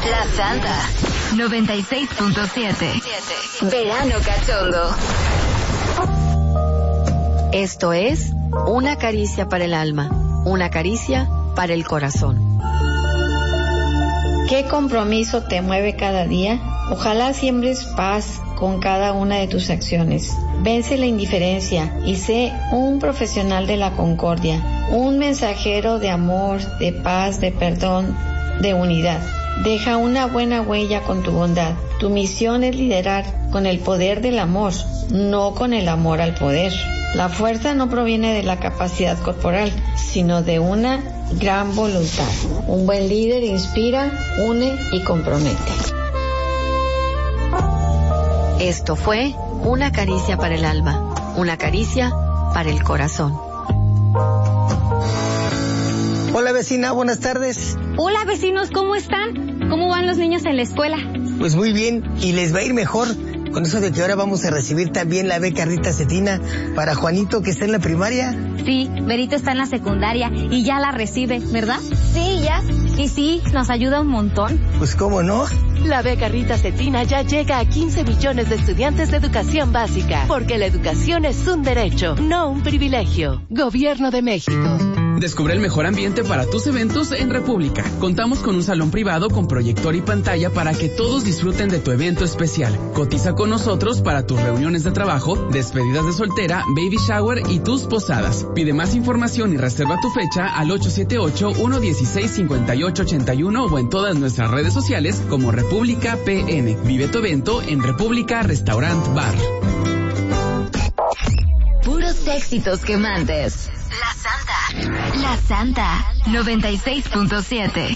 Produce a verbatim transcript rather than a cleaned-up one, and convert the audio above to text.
La Santa noventa y seis punto siete. Verano cachondo. Esto es Una caricia para el alma, una caricia para el corazón. ¿Qué compromiso te mueve cada día? Ojalá siembres paz con cada una de tus acciones. Vence la indiferencia y sé un profesional de la concordia, un mensajero de amor, de paz, de perdón, de unidad. Deja una buena huella con tu bondad. Tu misión es liderar con el poder del amor, no con el amor al poder. La fuerza no proviene de la capacidad corporal, sino de una gran voluntad. Un buen líder inspira, une y compromete. Esto fue Una caricia para el alma, una caricia para el corazón. Hola vecina, buenas tardes. Hola vecinos, ¿cómo están? ¿Cómo van los niños en la escuela? Pues muy bien, y les va a ir mejor con eso de que ahora vamos a recibir también la beca Rita Cetina para Juanito, que está en la primaria. Sí, Berito está en la secundaria y ya la recibe, ¿verdad? Sí, ya. Y sí, nos ayuda un montón. Pues cómo no. La beca Rita Cetina ya llega a quince millones de estudiantes de educación básica, porque la educación es un derecho, no un privilegio. Gobierno de México. Descubre el mejor ambiente para tus eventos en República. Contamos con un salón privado con proyector y pantalla para que todos disfruten de tu evento especial. Cotiza con nosotros para tus reuniones de trabajo, despedidas de soltera, baby shower y tus posadas. Pide más información y reserva tu fecha al ocho siete ocho, uno uno seis, cinco ocho ocho uno o en todas nuestras redes sociales como República P N. Vive tu evento en República Restaurant Bar. Puros éxitos quemantes. La Santa. La Santa noventa y seis punto siete.